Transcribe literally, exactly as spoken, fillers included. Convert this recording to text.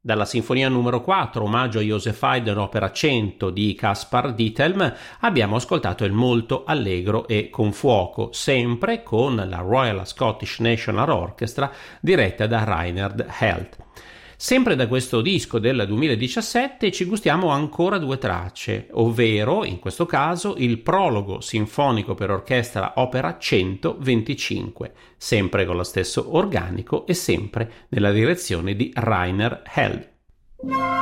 Dalla Sinfonia numero quattro, omaggio a Joseph Haydn, opera cento di Caspar Diethelm, abbiamo ascoltato il molto allegro e con fuoco, sempre con la Royal Scottish National Orchestra diretta da Reinhard Held. Sempre da questo disco del duemiladiciassette ci gustiamo ancora due tracce, ovvero, in questo caso, il prologo sinfonico per orchestra opera centoventicinque, sempre con lo stesso organico e sempre nella direzione di Rainer Held.